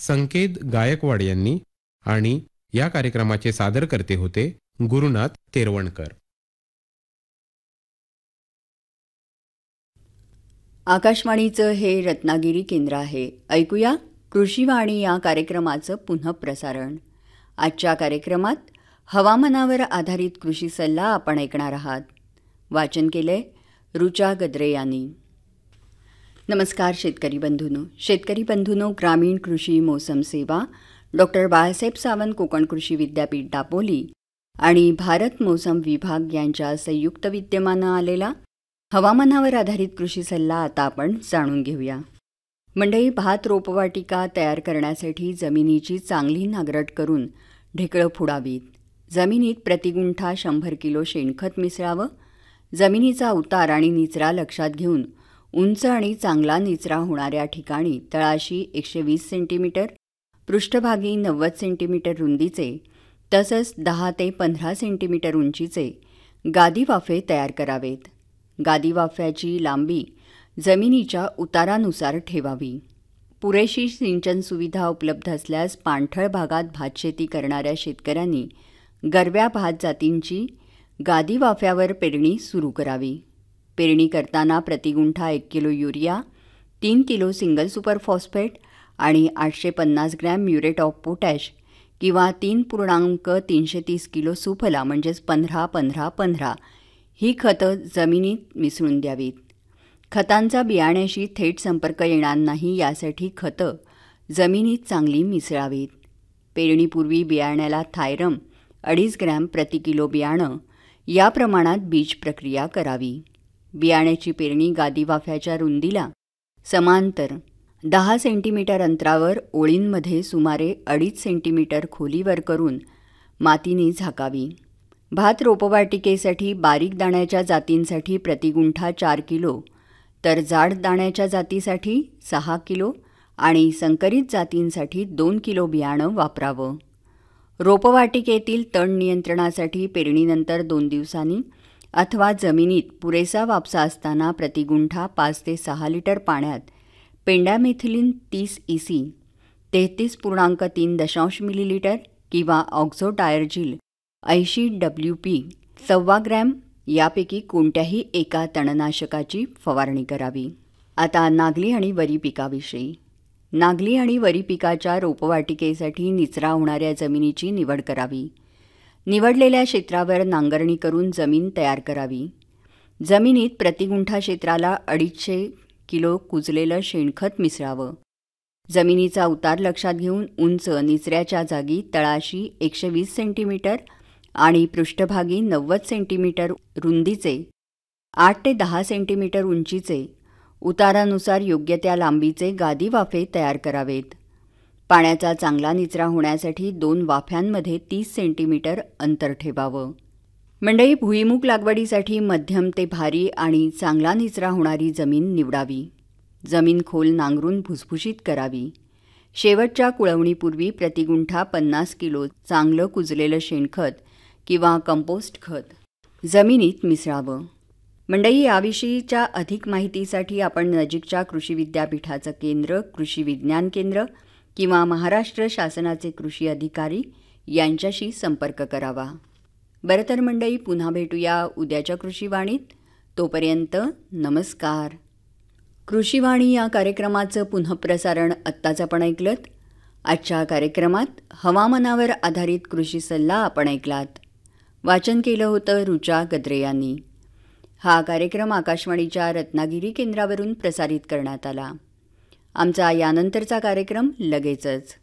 संकेत गायकवाड यांनी आणि या कार्यक्रमाचे सादरकर्ते होते गुरुनाथ तेरवणकर. आकाशवाणीचं हे रत्नागिरी केंद्र आहे. ऐकूया कृषीवाणी या कार्यक्रमाचं पुनःप्रसारण. आजच्या कार्यक्रमात हवामानावर आधारित कृषी सल्ला आपण ऐकणार आहात. वाचन केले रुचा गद्रे यांनी. नमस्कार शेतकरी बंधूंनो, ग्रामीण कृषी मोसम सेवा, डॉक्टर बाळासाहेब सावंत कोकण कृषी विद्यापीठ दापोली आणि भारत मोसम विभाग यांच्या संयुक्त विद्यमानं आलेला हवामानावर आधारित कृषी सल्ला आता आपण जाणून घेऊया. मंडळी, भात रोपवाटिका तयार करण्यासाठी जमिनीची चांगली नांगरट करून ढेकळं फुडावीत. जमिनीत प्रतिगुंठा 100 किलो शेणखत मिसळावं. जमिनीचा उतार आणि निचरा लक्षात घेऊन उंच आणि चांगला निचरा होणाऱ्या ठिकाणी तळाशी 120 सेंटीमीटर, पृष्ठभागी 90 सेंटीमीटर रुंदीचे तसंच 10 ते 15 सेंटीमीटर उंचीचे गादी वाफे तयार करावेत. गादी वाफ्याची लांबी जमिनीच्या उतारानुसार ठेवावी. पुरेशी सिंचन सुविधा उपलब्ध असल्यास पाणथळ भागात भातशेती करणाऱ्या शेतकऱ्यांनी गरव्या भात जातींची गादी वाफ्यावर पेरणी सुरू करावी. पेरणी करताना प्रतिगुंठा 1 kilo urea, 3 kilo single super phosphate आणि 850 ग्रॅम म्युरेट ऑफ पोटॅश किंवा 3.330 किलो सुफला म्हणजेच 15-15-15 ही खतं जमिनीत मिसळून द्यावीत. खतांचा बियाण्याशी थेट संपर्क येणार नाही यासाठी खतं जमिनीत चांगली मिसळावीत. पेरणीपूर्वी बियाण्याला थायरम 2.5 ग्रॅम प्रति किलो बियाणं या प्रमाणात बीज प्रक्रिया करावी. बियाण्याची पेरणी गादी वाफ्याच्या रुंदीला समांतर 10 सेंटीमीटर अंतरावर ओळींमध्ये सुमारे 2.5 सेंटीमीटर खोलीवर करून मातीने झाकावी. भात रोपवाटिकेसाठी बारीक दाण्याच्या जातींसाठी प्रतिगुंठा 4 किलो तर जाड दाण्याच्या जातीसाठी 6 किलो आणि संकरित जातींसाठी 2 किलो बियाणं वापरावं. रोपवाटिकेतील तण नियंत्रणासाठी पेरणीनंतर 2 दिवसांनी अथवा जमिनीत पुरेसा वापसा असताना प्रतिगुंठा 5 ते 6 लिटर पाण्यात पेंडामेथिलीन 30 EC, 33.3 मिलीलिटर किंवा ऑक्झोटायर्जिल 80 WP 1.25 ग्रॅम यापैकी कोणत्याही एका तणनाशकाची फवारणी करावी. आता नागली आणि वरी पिकाविषयी. नागली आणि वरी पिकाच्या रोपवाटिकेसाठी निचरा होणाऱ्या जमिनीची निवड करावी. निवडलेल्या क्षेत्रावर नांगरणी करून जमीन तयार करावी. जमिनीत प्रतिगुंठा क्षेत्राला 250 किलो कुजलेलं शेणखत मिसळावं. जमिनीचा उतार लक्षात घेऊन उंच निचऱ्याच्या जागी तळाशी 120 सेंटीमीटर आणि पृष्ठभागी 90 सेंटीमीटर रुंदीचे 8 ते 10 सेंटीमीटर उंचीचे उतारानुसार योग्य त्या लांबीचे गादी वाफे तयार करावेत. पाण्याचा चांगला निचरा होण्यासाठी 2 वाफ्यांमध्ये 30 सेंटीमीटर अंतर ठेवावं. मंडई, भुईमूग लागवडीसाठी मध्यम ते भारी आणि चांगला निचरा होणारी जमीन निवडावी. जमीन खोल नांगरून भुसभुशीत करावी. शेवटच्या कुळवणीपूर्वी प्रतिगुंठा 50 किलो चांगलं कुजलेलं शेणखत किंवा कंपोस्ट खत जमिनीत मिसळावं. मंडई, याविषयीच्या अधिक माहितीसाठी आपण नजीकच्या कृषी विद्यापीठाचं केंद्र, कृषी विज्ञान केंद्र किंवा महाराष्ट्र शासनाचे कृषी अधिकारी यांच्याशी संपर्क करावा. बरं तर मंडई, पुन्हा भेटूया उद्याच्या कृषीवाणीत. तोपर्यंत नमस्कार. कृषीवाणी या कार्यक्रमाचं पुनःप्रसारण आत्ताच आपण ऐकलंत. आजच्या कार्यक्रमात हवामानावर आधारित कृषी सल्ला आपण ऐकलात. वाचन केलं होतं रुचा गद्रे यांनी. हा कार्यक्रम आकाशवाणीच्या रत्नागिरी केंद्रावरून प्रसारित करण्यात आला. आमचा यानंतरचा कार्यक्रम लगेचच.